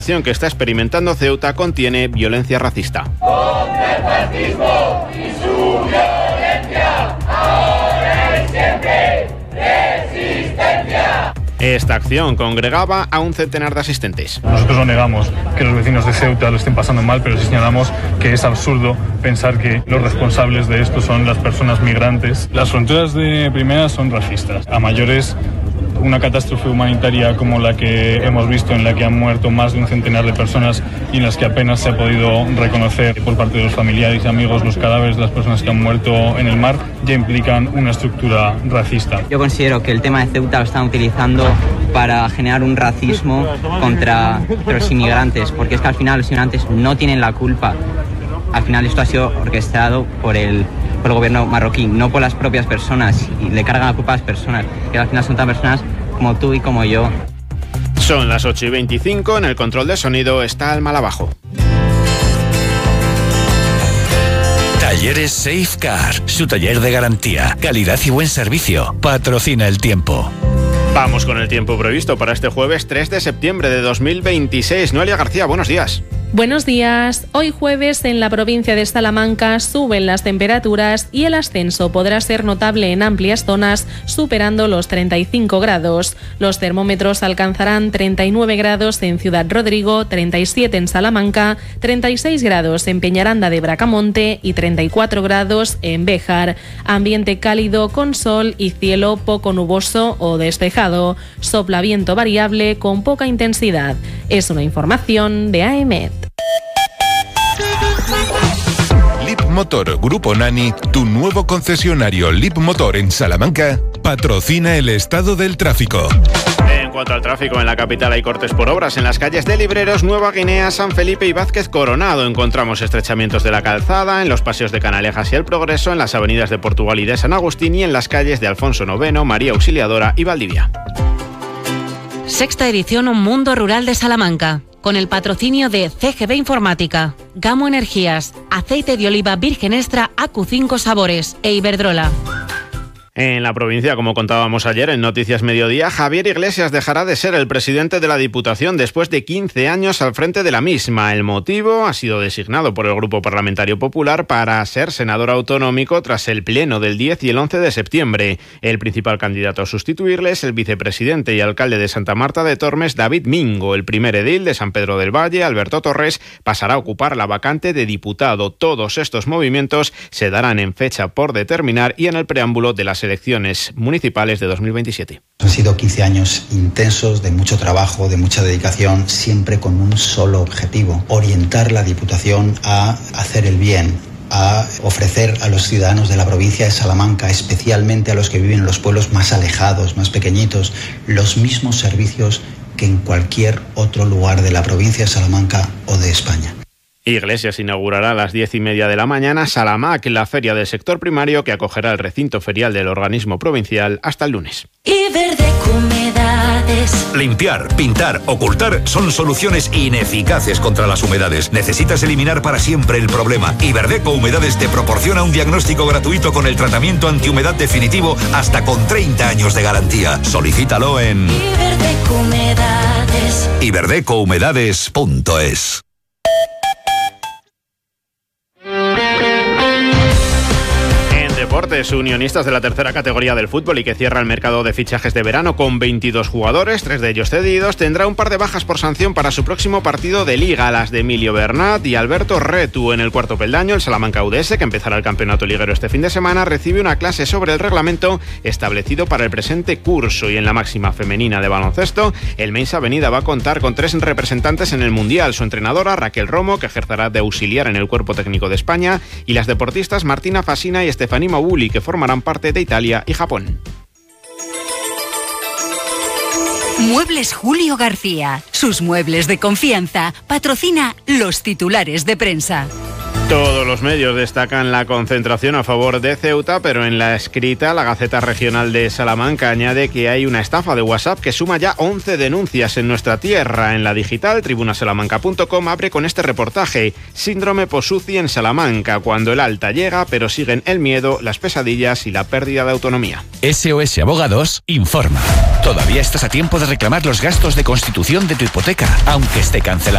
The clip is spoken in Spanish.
que está experimentando Ceuta contiene violencia racista. Contra el fascismo y su violencia, ahora y siempre, resistencia. Esta acción congregaba a un centenar de asistentes. Nosotros no negamos que los vecinos de Ceuta lo estén pasando mal, pero sí señalamos que es absurdo pensar que los responsables de esto son las personas migrantes. Las fronteras de primera son racistas. A mayores, una catástrofe humanitaria como la que hemos visto, en la que han muerto más de un centenar de personas y en las que apenas se ha podido reconocer por parte de los familiares y amigos los cadáveres de las personas que han muerto en el mar, ya implican una estructura racista. Yo considero que el tema de Ceuta lo están utilizando para generar un racismo contra los inmigrantes, porque es que al final los inmigrantes no tienen la culpa. Al final esto ha sido orquestado por el gobierno marroquí, no por las propias personas, y le cargan la culpa a las personas, que al final son tan personas como tú y como yo. Son las 8:25, en el control de sonido está el Malabajo. Talleres Safecar, su taller de garantía, calidad y buen servicio. Patrocina el tiempo. Vamos con el tiempo previsto para este jueves 3 de septiembre de 2026. Noelia García, buenos días. Buenos días. Hoy jueves en la provincia de Salamanca suben las temperaturas y el ascenso podrá ser notable en amplias zonas, superando los 35 grados. Los termómetros alcanzarán 39 grados en Ciudad Rodrigo, 37 en Salamanca, 36 grados en Peñaranda de Bracamonte y 34 grados en Béjar. Ambiente cálido con sol y cielo poco nuboso o despejado. Sopla viento variable con poca intensidad. Es una información de AEMET. Lip Motor Grupo Nani, tu nuevo concesionario Lip Motor en Salamanca, patrocina el estado del tráfico. En cuanto al tráfico, en la capital hay cortes por obras en las calles de Libreros, Nueva Guinea, San Felipe y Vázquez Coronado. Encontramos estrechamientos de la calzada, en los paseos de Canalejas y El Progreso, en las avenidas de Portugal y de San Agustín y en las calles de Alfonso IX, María Auxiliadora y Valdivia. Sexta edición Un Mundo Rural de Salamanca, con el patrocinio de CGB Informática, Gamo Energías, Aceite de Oliva Virgen Extra AQ5 Sabores e Iberdrola. En la provincia, como contábamos ayer en Noticias Mediodía, Javier Iglesias dejará de ser el presidente de la Diputación después de 15 años al frente de la misma. El motivo ha sido designado por el Grupo Parlamentario Popular para ser senador autonómico tras el pleno del 10 y el 11 de septiembre. El principal candidato a sustituirle es el vicepresidente y alcalde de Santa Marta de Tormes, David Mingo. El primer edil de San Pedro del Valle, Alberto Torres, pasará a ocupar la vacante de diputado. Todos estos movimientos se darán en fecha por determinar y en el preámbulo de las elecciones municipales de 2027. Han sido 15 años intensos, de mucho trabajo, de mucha dedicación, siempre con un solo objetivo: orientar la Diputación a hacer el bien, a ofrecer a los ciudadanos de la provincia de Salamanca, especialmente a los que viven en los pueblos más alejados, más pequeñitos, los mismos servicios que en cualquier otro lugar de la provincia de Salamanca o de España. Iglesias inaugurará a las 10:30 de la mañana Salamac, la feria del sector primario que acogerá el recinto ferial del organismo provincial hasta el lunes. Iberdeco Humedades. Limpiar, pintar, ocultar son soluciones ineficaces contra las humedades. Necesitas eliminar para siempre el problema. Iberdeco Humedades te proporciona un diagnóstico gratuito con el tratamiento antihumedad definitivo hasta con 30 años de garantía. Solicítalo en Iberdeco Humedades. iberdecohumedades.es. Deportes, Unionistas de la tercera categoría del fútbol y que cierra el mercado de fichajes de verano con 22 jugadores, 3 de ellos cedidos, tendrá un par de bajas por sanción para su próximo partido de Liga, las de Emilio Bernat y Alberto Retu. En el cuarto peldaño, el Salamanca UDS, que empezará el campeonato liguero este fin de semana, recibe una clase sobre el reglamento establecido para el presente curso. Y en la máxima femenina de baloncesto, el Meis Avenida va a contar con 3 representantes en el Mundial: su entrenadora Raquel Romo, que ejercerá de auxiliar en el cuerpo técnico de España, y las deportistas Martina Fasina y Estefanía Mauli, que formarán parte de Italia y Japón. Muebles Julio García. Sus muebles de confianza. Patrocina los titulares de prensa. Todos los medios destacan la concentración a favor de Ceuta, pero en la escrita, la Gaceta Regional de Salamanca añade que hay una estafa de WhatsApp que suma ya 11 denuncias en nuestra tierra. En la digital, tribunasalamanca.com abre con este reportaje: síndrome post-UCI en Salamanca, cuando el alta llega, pero siguen el miedo, las pesadillas y la pérdida de autonomía. SOS Abogados informa. Todavía estás a tiempo de reclamar los gastos de constitución de tu hipoteca, aunque esté cancelada.